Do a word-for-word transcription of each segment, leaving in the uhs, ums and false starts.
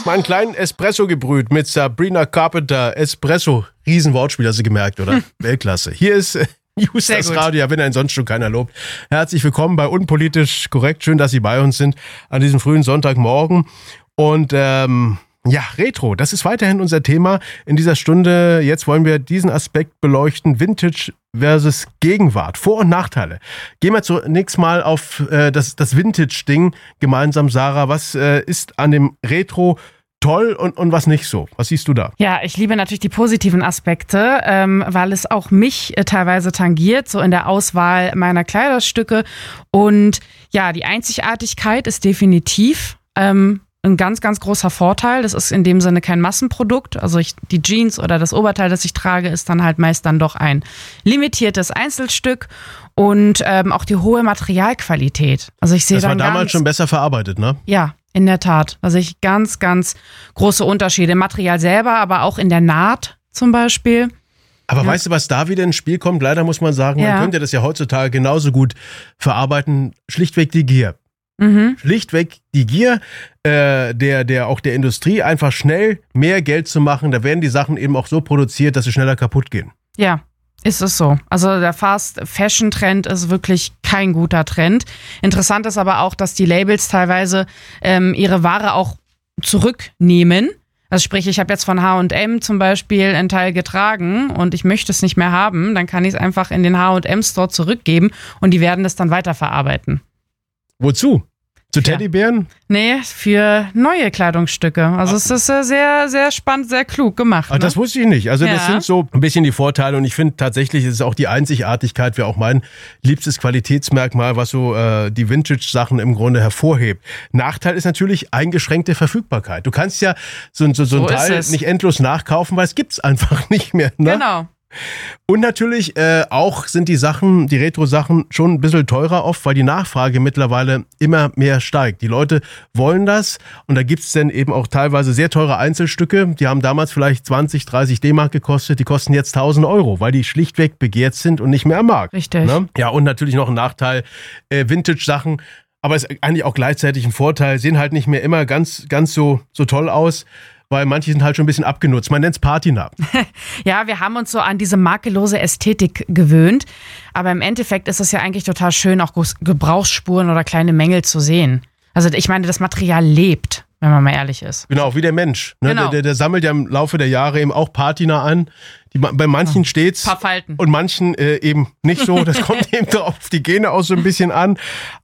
mal einen kleinen Espresso gebrüht mit Sabrina Carpenter. Espresso. Riesenwortspiel, hast du gemerkt, oder? Hm. Weltklasse. Hier ist News das Radio, wenn einen sonst schon keiner lobt. Herzlich willkommen bei Unpolitisch Korrekt. Schön, dass Sie bei uns sind an diesem frühen Sonntagmorgen. Und ähm, ja, Retro, das ist weiterhin unser Thema in dieser Stunde. Jetzt wollen wir diesen Aspekt beleuchten. Vintage versus Gegenwart. Vor- und Nachteile. Gehen wir zunächst mal auf äh, das, das Vintage-Ding gemeinsam, Sarah. Was äh, ist an dem Retro toll und, und was nicht so? Was siehst du da? Ja, ich liebe natürlich die positiven Aspekte, ähm, weil es auch mich äh, teilweise tangiert, so in der Auswahl meiner Kleiderstücke. Und ja, die Einzigartigkeit ist definitiv ähm, ein ganz, ganz großer Vorteil. Das ist in dem Sinne kein Massenprodukt. Also ich, die Jeans oder das Oberteil, das ich trage, ist dann halt meist dann doch ein limitiertes Einzelstück und ähm, auch die hohe Materialqualität. Also ich sehe das war dann damals ganz, schon besser verarbeitet, ne? Ja, in der Tat. Also ich ganz, ganz große Unterschiede im Material selber, aber auch in der Naht zum Beispiel. Aber ja. Weißt du, was da wieder ins Spiel kommt? Leider muss man sagen, ja. man könnte das ja heutzutage genauso gut verarbeiten. Schlichtweg die Gier. Mhm. Schlichtweg die Gier äh, der, der auch der Industrie, einfach schnell mehr Geld zu machen. Da werden die Sachen eben auch so produziert, dass sie schneller kaputt gehen. Ja, ist es so. Also der Fast-Fashion-Trend ist wirklich kein guter Trend. Interessant ist aber auch, dass die Labels teilweise ähm, ihre Ware auch zurücknehmen. Also sprich, ich habe jetzt von H und M zum Beispiel einen Teil getragen und ich möchte es nicht mehr haben, dann kann ich es einfach in den H und M-Store zurückgeben und die werden es dann weiterverarbeiten. Wozu? Zu Ja. Teddybären? Nee, für neue Kleidungsstücke. Also Ach. es ist äh, sehr, sehr spannend, sehr klug gemacht. Ach, Ne? das wusste ich nicht. Also Ja. das sind so ein bisschen die Vorteile und ich finde tatsächlich, ist es auch die Einzigartigkeit, wäre auch mein liebstes Qualitätsmerkmal, was so äh, die Vintage-Sachen im Grunde hervorhebt. Nachteil ist natürlich eingeschränkte Verfügbarkeit. Du kannst ja so, so, so, so ein Teil nicht endlos nachkaufen, weil es gibt's einfach nicht mehr. Ne? Genau. Und natürlich äh, auch sind die Sachen, die Retro-Sachen schon ein bisschen teurer oft, weil die Nachfrage mittlerweile immer mehr steigt. Die Leute wollen das und da gibt's dann eben auch teilweise sehr teure Einzelstücke. Die haben damals vielleicht zwanzig, dreißig D-Mark gekostet, die kosten jetzt tausend Euro, weil die schlichtweg begehrt sind und nicht mehr am Markt. Richtig. Ne? Ja, und natürlich noch ein Nachteil, äh, Vintage-Sachen, aber ist eigentlich auch gleichzeitig ein Vorteil, sehen halt nicht mehr immer ganz, ganz so, so toll aus. Weil manche sind halt schon ein bisschen abgenutzt. Man nennt es Patina. Ja, wir haben uns so an diese makellose Ästhetik gewöhnt. Aber im Endeffekt ist es ja eigentlich total schön, auch Gebrauchsspuren oder kleine Mängel zu sehen. Also ich meine, das Material lebt, wenn man mal ehrlich ist. Genau, wie der Mensch. Ne? Genau. Der, der, der sammelt ja im Laufe der Jahre eben auch Patina an. Die, bei manchen ja. steht's Paar Falten. Und manchen äh, eben nicht so. Das kommt eben auf die Gene auch so ein bisschen an.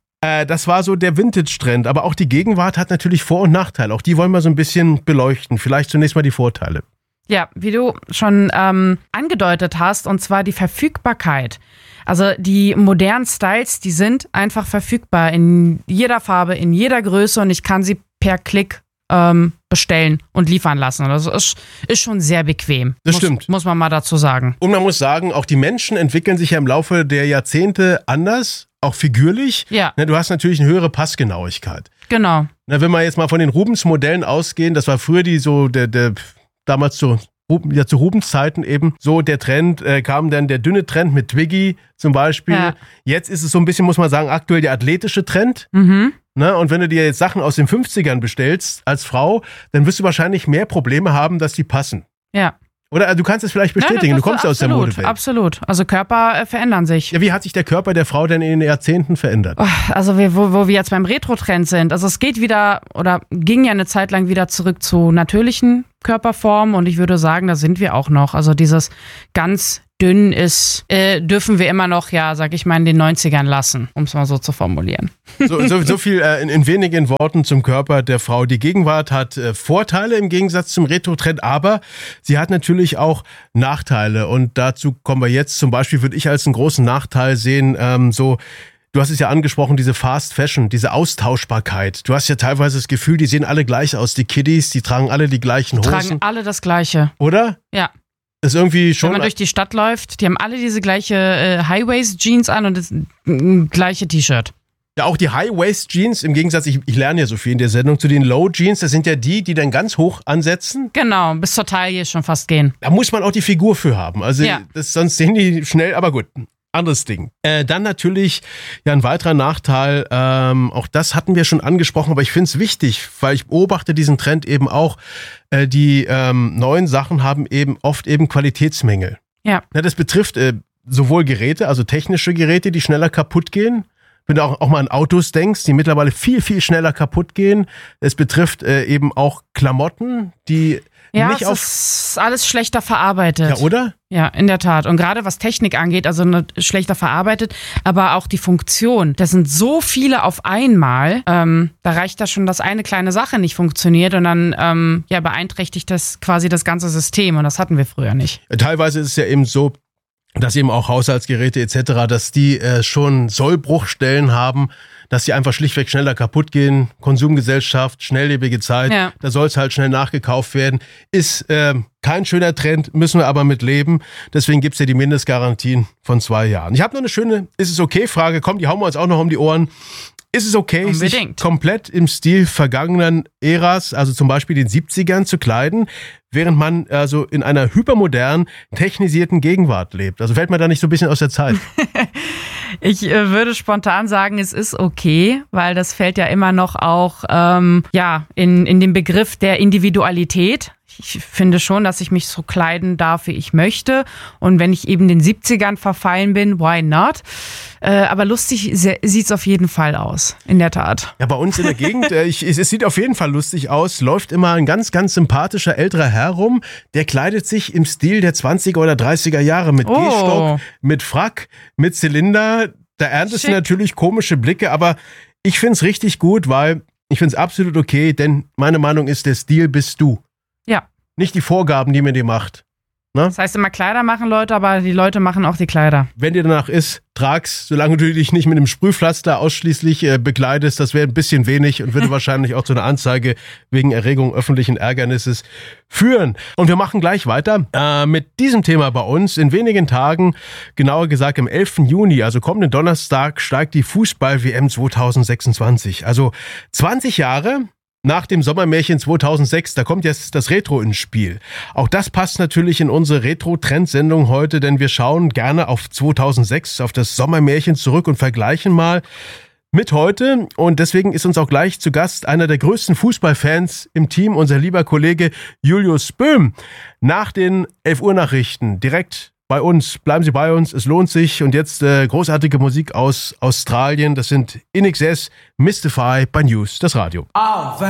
Das war so der Vintage-Trend, aber auch die Gegenwart hat natürlich Vor- und Nachteile. Auch die wollen wir so ein bisschen beleuchten. Vielleicht zunächst mal die Vorteile. Ja, wie du schon ähm, angedeutet hast, und zwar die Verfügbarkeit. Also die modernen Styles, die sind einfach verfügbar in jeder Farbe, in jeder Größe und ich kann sie per Klick ähm, bestellen und liefern lassen. Also ist, ist schon sehr bequem. Das muss, stimmt. Muss man mal dazu sagen. Und man muss sagen, auch die Menschen entwickeln sich ja im Laufe der Jahrzehnte anders. Auch figürlich. Ja. Du hast natürlich eine höhere Passgenauigkeit. Genau. Na, wenn wir jetzt mal von den Rubens-Modellen ausgehen, das war früher die so, der, der damals zu, ja, zu Rubens-Zeiten eben so der Trend, äh, kam dann der dünne Trend mit Twiggy zum Beispiel. Ja. Jetzt ist es so ein bisschen, muss man sagen, aktuell der athletische Trend. Mhm. Na, und wenn du dir jetzt Sachen aus den fünfzigern bestellst als Frau, dann wirst du wahrscheinlich mehr Probleme haben, dass die passen. Ja. Oder also du kannst es vielleicht bestätigen, Nein, du kommst absolut, aus der Modewelt. Absolut. Also Körper äh, verändern sich. Ja, wie hat sich der Körper der Frau denn in den Jahrzehnten verändert? Also wir, wo, wo wir jetzt beim Retro-Trend sind. Also es geht wieder oder ging ja eine Zeit lang wieder zurück zu natürlichen Körperformen und ich würde sagen, da sind wir auch noch. Also dieses ganz dünn ist, äh, dürfen wir immer noch, ja, sag ich mal, in den neunzigern lassen, um es mal so zu formulieren. So, so, so viel äh, in, in wenigen Worten zum Körper der Frau. Die Gegenwart hat äh, Vorteile im Gegensatz zum Retro-Trend, aber sie hat natürlich auch Nachteile. Und dazu kommen wir jetzt. Zum Beispiel würde ich als einen großen Nachteil sehen, ähm, so, du hast es ja angesprochen, diese Fast Fashion, diese Austauschbarkeit. Du hast ja teilweise das Gefühl, die sehen alle gleich aus. Die Kiddies, die tragen alle die gleichen Hosen. Tragen alle das Gleiche. Oder? Ja. Ist irgendwie schon. Wenn man durch die Stadt läuft, die haben alle diese gleiche äh, High-Waist-Jeans an und das äh, gleiche T-Shirt. Ja, auch die High-Waist-Jeans, im Gegensatz, ich, ich lerne ja so viel in der Sendung, zu den Low-Jeans, das sind ja die, die dann ganz hoch ansetzen. Genau, bis zur Taille schon fast gehen. Da muss man auch die Figur für haben. Also Ja. das, sonst sehen die schnell, aber gut. anderes Ding. Äh, dann natürlich ja ein weiterer Nachteil, ähm, auch das hatten wir schon angesprochen, aber ich finde es wichtig, weil ich beobachte diesen Trend eben auch, äh, die ähm, neuen Sachen haben eben oft eben Qualitätsmängel. Ja. Ja, das betrifft äh, sowohl Geräte, also technische Geräte, die schneller kaputt gehen. Wenn du auch, auch mal an Autos denkst, die mittlerweile viel, viel schneller kaputt gehen. Es betrifft äh, eben auch Klamotten, die ja, nicht es auf... ist alles schlechter verarbeitet. Ja, oder? Ja, in der Tat. Und gerade was Technik angeht, also schlechter verarbeitet, aber auch die Funktion. Das sind so viele auf einmal. Ähm, da reicht ja schon, dass eine kleine Sache nicht funktioniert und dann ähm, ja, beeinträchtigt das quasi das ganze System. Und das hatten wir früher nicht. Teilweise ist es ja eben so, dass eben auch Haushaltsgeräte et cetera, dass die äh, schon Sollbruchstellen haben, dass sie einfach schlichtweg schneller kaputt gehen. Konsumgesellschaft, schnelllebige Zeit, ja. Da soll es halt schnell nachgekauft werden. Ist äh, kein schöner Trend, müssen wir aber mit leben. Deswegen gibt's ja die Mindestgarantien von zwei Jahren. Ich habe noch eine schöne Ist-es-okay-Frage. Komm, die hauen wir uns auch noch um die Ohren. Ist es okay, Unbedingt. sich komplett im Stil vergangenen Äras, also zum Beispiel den siebzigern, zu kleiden, während man also in einer hypermodernen, technisierten Gegenwart lebt? Also fällt man da nicht so ein bisschen aus der Zeit? Ich äh, würde spontan sagen, es ist okay, weil das fällt ja immer noch auch ähm, ja in, in den Begriff der Individualität. Ich finde schon, dass ich mich so kleiden darf, wie ich möchte. Und wenn ich eben den siebzigern verfallen bin, why not? Äh, aber lustig sieht es auf jeden Fall aus, in der Tat. Ja, bei uns in der Gegend, äh, ich, es sieht auf jeden Fall lustig aus, läuft immer ein ganz, ganz sympathischer älterer Herr rum, der kleidet sich im Stil der zwanziger oder dreißiger Jahre mit Oh. Gehstock, mit Frack, mit Zylinder. Da erntest du Schick. natürlich komische Blicke, aber ich find's richtig gut, weil ich find's absolut okay, denn meine Meinung ist, der Stil bist du. Ja. Nicht die Vorgaben, die man dir macht. Ne? Das heißt immer, Kleider machen Leute, aber die Leute machen auch die Kleider. Wenn dir danach ist, trag's, solange du dich nicht mit einem Sprühpflaster ausschließlich äh, bekleidest. Das wäre ein bisschen wenig und würde wahrscheinlich auch zu einer Anzeige wegen Erregung öffentlichen Ärgernisses führen. Und wir machen gleich weiter äh, mit diesem Thema bei uns. In wenigen Tagen, genauer gesagt am elften Juni, also kommenden Donnerstag, steigt die Fußball-W M zwanzig sechsundzwanzig. Also zwanzig Jahre nach dem Sommermärchen zweitausendsechs, da kommt jetzt das Retro ins Spiel. Auch das passt natürlich in unsere Retro-Trend-Sendung heute, denn wir schauen gerne auf zweitausendsechs, auf das Sommermärchen zurück und vergleichen mal mit heute. Und deswegen ist uns auch gleich zu Gast einer der größten Fußballfans im Team, unser lieber Kollege Julius Böhm. Nach den elf Uhr Nachrichten direkt bei uns. Bleiben Sie bei uns, es lohnt sich. Und jetzt äh, großartige Musik aus Australien. Das sind I N X S, Mystify bei News, das Radio. Oh,